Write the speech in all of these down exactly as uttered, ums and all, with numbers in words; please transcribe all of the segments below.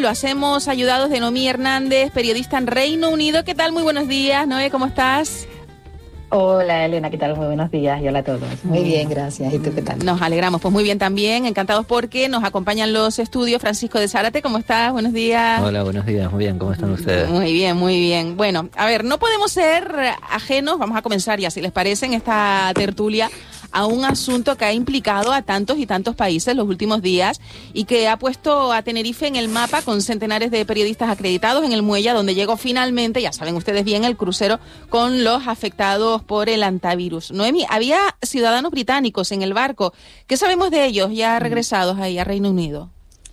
Lo hacemos ayudados de Noemí Hernández, periodista en Reino Unido. ¿Qué tal? Muy buenos días, Noé, ¿cómo estás? Hola Elena, ¿qué tal? Muy buenos días y hola a todos. Muy bien, gracias. ¿Y tú qué tal? Nos alegramos, pues muy bien también, encantados porque nos acompañan los estudios. Francisco de Zárate, ¿cómo estás? Buenos días. Hola, buenos días, muy bien, ¿cómo están ustedes? Muy bien, muy bien. Bueno, a ver, no podemos ser ajenos, vamos a comenzar ya, si les parece, en esta tertulia, a un asunto que ha implicado a tantos y tantos países los últimos días y que ha puesto a Tenerife en el mapa con centenares de periodistas acreditados en el muelle, donde llegó finalmente, ya saben ustedes bien, el crucero con los afectados por el hantavirus. Noemí, había ciudadanos británicos en el barco. ¿Qué sabemos de ellos ya regresados ahí a Reino Unido?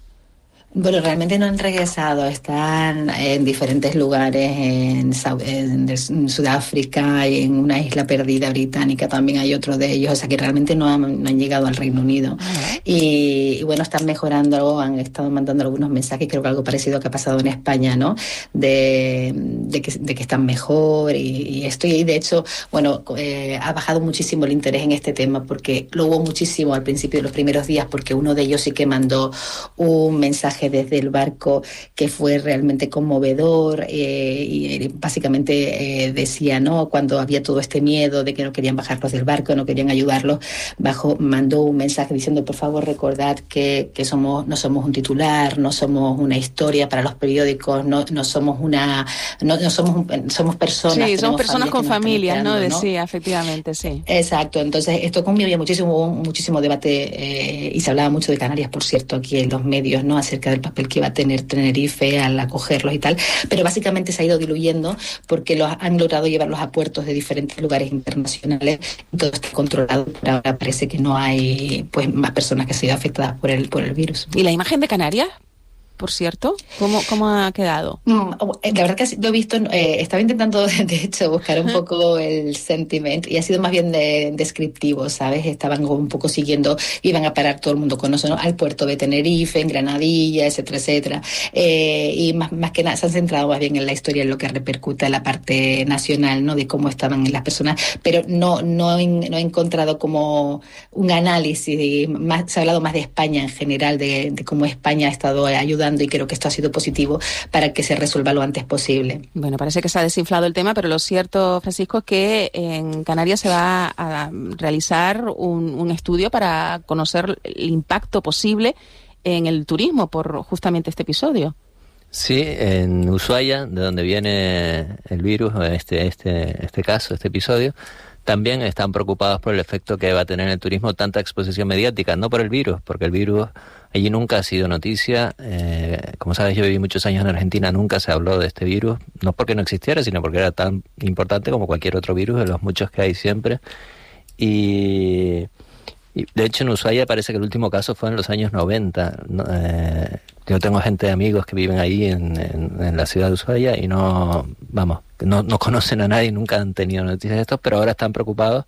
Bueno, realmente no han regresado, están en diferentes lugares, en, en, en Sudáfrica y en una isla perdida británica también hay otro de ellos, o sea que realmente no han, no han llegado al Reino Unido. Uh-huh. y, y bueno, están mejorando, han estado mandando algunos mensajes, creo que algo parecido a que ha pasado en España, ¿no? De, de, que, de que están mejor y, y esto, y de hecho, bueno, eh, ha bajado muchísimo el interés en este tema porque lo hubo muchísimo al principio de los primeros días, porque uno de ellos sí que mandó un mensaje desde el barco que fue realmente conmovedor, eh, y básicamente eh, decía, ¿no? Cuando había todo este miedo de que no querían bajarlos del barco, no querían ayudarlos, bajo, mandó un mensaje diciendo, por favor, recordad que, que somos, no somos un titular, no somos una historia para los periódicos, no, no somos una, no, no somos un, somos personas. Sí, somos personas con familias, ¿no? ¿no? Sí, efectivamente, sí. Exacto, entonces esto conmigo había muchísimo, muchísimo debate, eh, y se hablaba mucho de Canarias, por cierto, aquí en los medios, ¿no? Acerca del papel que iba a tener Tenerife al acogerlos y tal, pero básicamente se ha ido diluyendo porque los han logrado llevarlos a puertos de diferentes lugares internacionales y todo está controlado. Por ahora parece que no hay pues más personas que han sido afectadas por el por el virus. ¿Y la imagen de Canarias, por cierto? ¿Cómo, cómo ha quedado? Mm, la verdad que lo he visto, eh, estaba intentando de hecho buscar un poco el sentiment y ha sido más bien de, descriptivo, ¿sabes? Estaban un poco siguiendo, iban a parar, todo el mundo conoce, ¿no? Al puerto de Tenerife, en Granadilla, etcétera, etcétera. Eh, y más, más que nada se han centrado más bien en la historia, en lo que repercute en la parte nacional, ¿no? De cómo estaban las personas, pero no, no, he, no he encontrado como un análisis, de, más, se ha hablado más de España en general, de, de cómo España ha estado ayudando, y creo que esto ha sido positivo para que se resuelva lo antes posible. Bueno, parece que se ha desinflado el tema, pero lo cierto, Francisco, es que en Canarias se va a realizar un, un estudio para conocer el impacto posible en el turismo por justamente este episodio. Sí, en Ushuaia, de donde viene el virus, este, este, este caso, este episodio, también están preocupados por el efecto que va a tener en el turismo tanta exposición mediática, no por el virus, porque el virus allí nunca ha sido noticia. Eh, como sabes, yo viví muchos años en Argentina, nunca se habló de este virus, no porque no existiera, sino porque era tan importante como cualquier otro virus, de los muchos que hay siempre. Y, y de hecho en Ushuaia parece que el último caso fue en los años noventa. No, eh, yo tengo gente, amigos que viven ahí en, en, en la ciudad de Ushuaia y no, vamos, no, no conocen a nadie, nunca han tenido noticias de esto, pero ahora están preocupados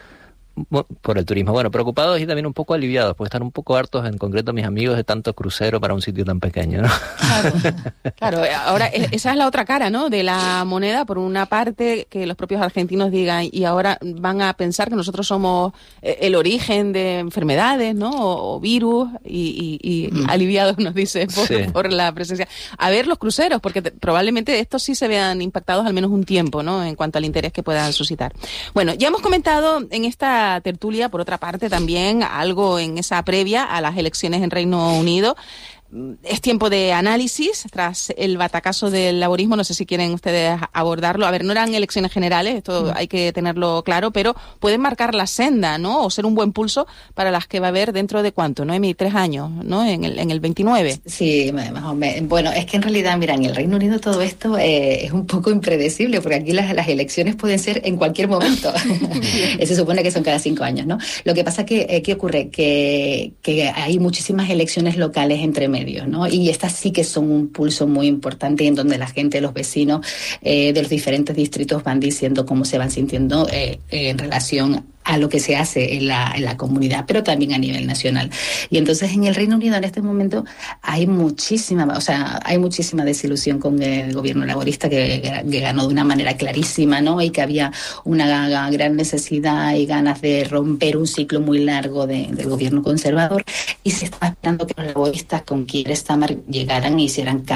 por el turismo. Bueno, preocupados y también un poco aliviados, porque están un poco hartos, en concreto mis amigos, de tanto crucero para un sitio tan pequeño, ¿no? Claro, claro. Ahora, esa es la otra cara, ¿no?, de la moneda. Por una parte, que los propios argentinos digan, y ahora van a pensar que nosotros somos el origen de enfermedades, ¿no?, o, o virus, y, y, y mm. aliviados, nos dice, por, sí. por la presencia. A ver los cruceros, porque te, probablemente estos sí se vean impactados al menos un tiempo, ¿no?, en cuanto al interés que puedan suscitar. Bueno, ya hemos comentado en esta tertulia, por otra parte, también algo en esa previa a las elecciones en Reino Unido. Es tiempo de análisis tras el batacazo del laborismo. No sé si quieren ustedes abordarlo. A ver, no eran elecciones generales, esto hay que tenerlo claro, pero pueden marcar la senda, ¿no?, o ser un buen pulso para las que va a haber dentro de cuánto, ¿no? En tres años, ¿no? En el, en el veintinueve. Sí, más o menos. Bueno, es que en realidad, mira, en el Reino Unido todo esto eh, es un poco impredecible, porque aquí las, las elecciones pueden ser en cualquier momento. Se supone que son cada cinco años, ¿no? Lo que pasa que, eh, ¿qué ocurre? Que, que hay muchísimas elecciones locales entre medios, ¿no? Y estas sí que son un pulso muy importante, en donde la gente, los vecinos eh, de los diferentes distritos van diciendo cómo se van sintiendo eh, eh, en relación a lo que se hace en la, en la comunidad, pero también a nivel nacional. Y entonces en el Reino Unido en este momento hay muchísima, o sea, hay muchísima desilusión con el gobierno laborista, que, que ganó de una manera clarísima, ¿no? Y que había una gran necesidad y ganas de romper un ciclo muy largo de, del gobierno conservador, y se estaba esperando que los laboristas con Keir Starmer llegaran y hicieran